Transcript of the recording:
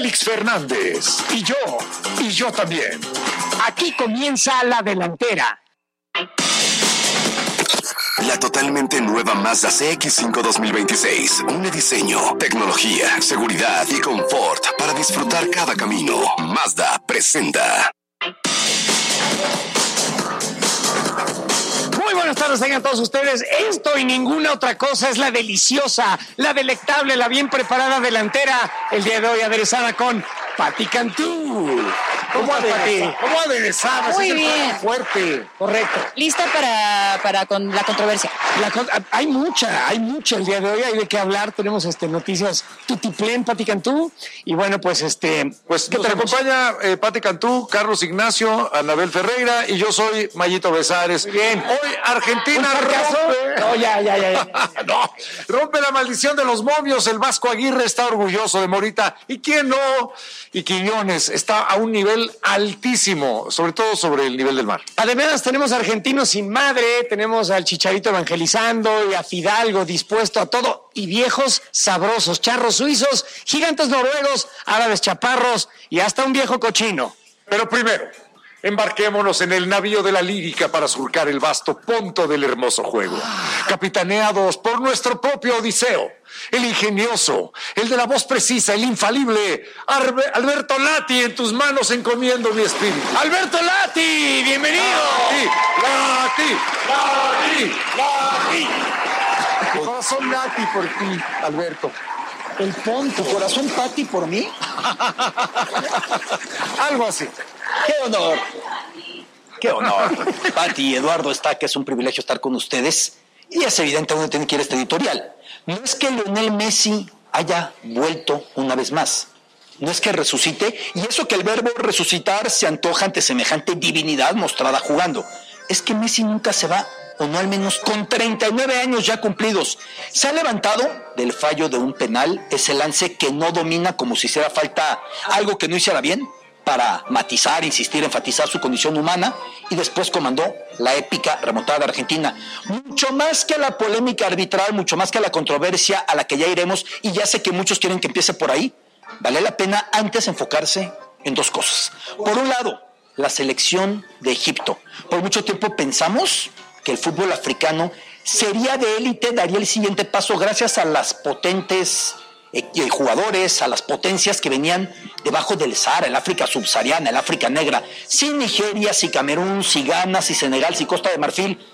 Félix Fernández. Y yo también. Aquí comienza La Delantera. La totalmente nueva Mazda CX-5 2026. Un diseño, tecnología, seguridad y confort para disfrutar cada camino. Mazda presenta. Muy buenas tardes, tengan todos ustedes. Esto y ninguna otra cosa es la deliciosa, la delectable, la bien preparada delantera. El día de hoy aderezada con Pati Cantú. ¿Cómo aderezada? Muy bien. Fuerte. Correcto. Lista para con la controversia. Hay mucha el día de hoy, hay de qué hablar. Tenemos noticias tutiplén, Pati Cantú. Y bueno, pues Pues nos acompaña Pati Cantú, Carlos Ignacio, Anabel Ferreira y yo soy Mayito Besares. Muy bien. Hoy Argentina rompe. No, ya. No, rompe la maldición de los momios. El Vasco Aguirre está orgulloso de Morita. ¿Y quién no? Y Quiñones está a un nivel altísimo, sobre todo sobre el nivel del mar. Además, tenemos argentinos sin madre, tenemos al Chicharito evangelizando y a Fidalgo dispuesto a todo, y viejos sabrosos, charros suizos, gigantes noruegos, árabes chaparros y hasta un viejo cochino. Pero primero, embarquémonos en el navío de la lírica para surcar el vasto ponto del hermoso juego. Capitaneados por nuestro propio Odiseo, el ingenioso, el de la voz precisa, el infalible, Alberto Lati, en tus manos encomiendo mi espíritu. ¡Alberto Lati! ¡Bienvenido! ¡Lati! Mi corazón Lati por ti, Alberto. El ponto, corazón Pati por mí. Algo así. ¡Qué honor! ¡Qué honor! Pati y Eduardo está, que es un privilegio estar con ustedes. Y es evidente dónde tiene que ir este editorial. No es que Lionel Messi haya vuelto una vez más. No es que resucite. Y eso que el verbo resucitar se antoja ante semejante divinidad mostrada jugando. Es que Messi nunca se va, o no al menos con 39 años ya cumplidos. Se ha levantado del fallo de un penal, ese lance que no domina como si hiciera falta algo que no hiciera bien, para matizar, insistir, enfatizar su condición humana, y después comandó la épica remontada de Argentina. Mucho más que la polémica arbitral, mucho más que la controversia a la que ya iremos, y ya sé que muchos quieren que empiece por ahí, vale la pena antes enfocarse en dos cosas. Por un lado, la selección de Egipto. Por mucho tiempo pensamos que el fútbol africano sería de élite, daría el siguiente paso gracias a las potentes jugadores, a las potencias que venían debajo del Sahara, el África subsahariana, el África negra, sin Nigeria, sin Camerún, sin Ghana, sin Senegal, sin Costa de Marfil,